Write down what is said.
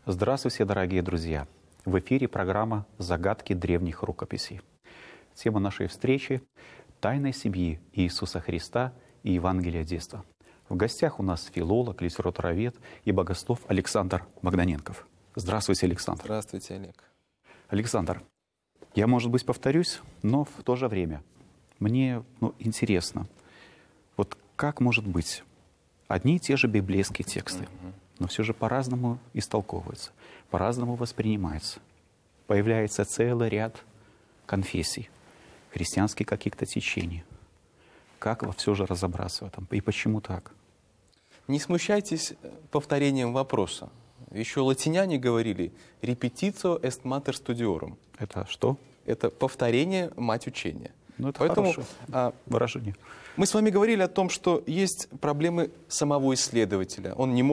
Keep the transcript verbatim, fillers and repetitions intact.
Здравствуйте, дорогие друзья! В эфире программа «Загадки древних рукописей». Тема нашей встречи — «Тайны семьи Иисуса Христа и Евангелие детства». В гостях у нас филолог, литературовед и богослов Александр Богданенков. Здравствуйте, Александр. Здравствуйте, Олег. Александр, я, может быть, повторюсь, но в то же время мне ну, интересно, вот как может быть одни и те же библейские тексты, mm-hmm. но все же по-разному истолковываются, по-разному воспринимаются. Появляется целый ряд конфессий, христианских каких-то течений. Как все же разобраться в этом? И почему так? Не смущайтесь повторением вопроса. Еще латиняне говорили «repetitio est mater studiorum». Это что? Это повторение — мать учения. Ну, это Поэтому, хорошее а, выражение. Мы с вами говорили о том, что есть проблемы самого исследователя. Он не